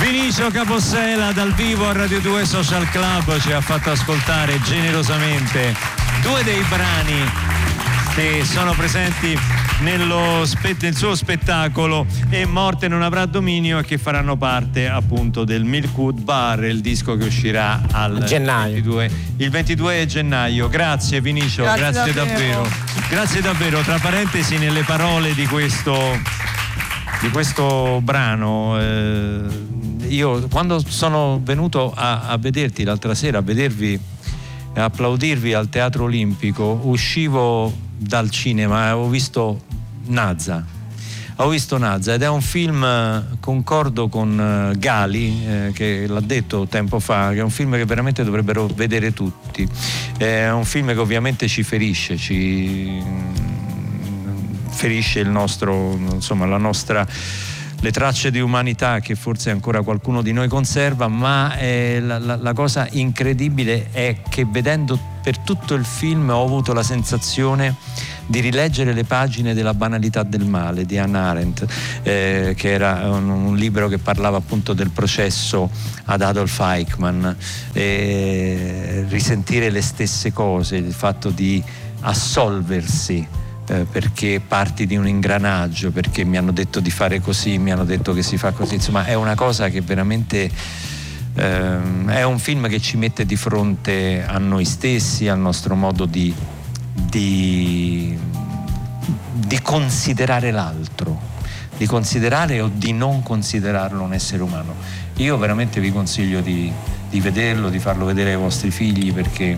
Vinicio Capossela dal vivo a Radio 2 Social Club ci ha fatto ascoltare generosamente due dei brani che sono presenti nel suo spettacolo E Morte non avrà dominio, e che faranno parte appunto del Milkwood Bar, il disco che uscirà il 22 gennaio. Grazie Vinicio, grazie davvero. Grazie davvero. Tra parentesi, nelle parole di questo brano, io quando sono venuto a vederti l'altra sera, a vedervi, a applaudirvi al Teatro Olimpico, uscivo dal cinema e avevo visto Nazza ed è un film, concordo con Gali, che l'ha detto tempo fa, che è un film che veramente dovrebbero vedere tutti. È un film che ovviamente ci ferisce il nostro, insomma, le tracce di umanità che forse ancora qualcuno di noi conserva, ma la cosa incredibile è che vedendo per tutto il film ho avuto la sensazione di rileggere le pagine della banalità del male di Hannah Arendt, che era un libro che parlava appunto del processo ad Adolf Eichmann, risentire le stesse cose, il fatto di assolversi perché parti di un ingranaggio, perché mi hanno detto di fare così, mi hanno detto che si fa così, insomma è una cosa che veramente è un film che ci mette di fronte a noi stessi, al nostro modo di considerare l'altro, di considerare o di non considerarlo un essere umano. Io veramente vi consiglio di vederlo, di farlo vedere ai vostri figli, perché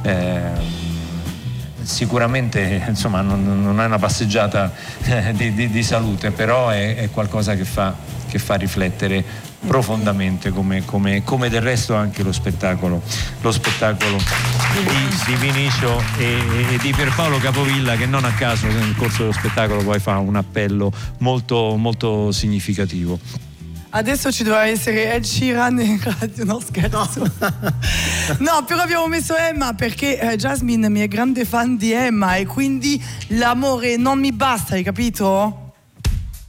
sicuramente insomma non è una passeggiata di salute, però è qualcosa che fa riflettere profondamente, come del resto anche lo spettacolo di Vinicio e di Pierpaolo Capovilla, che non a caso nel corso dello spettacolo poi fa un appello molto molto significativo. Adesso ci dovrà essere Ed Sheeran in radio, no scherzo. No, però abbiamo messo Emma perché Jasmine mi è grande fan di Emma, e quindi l'amore non mi basta, hai capito?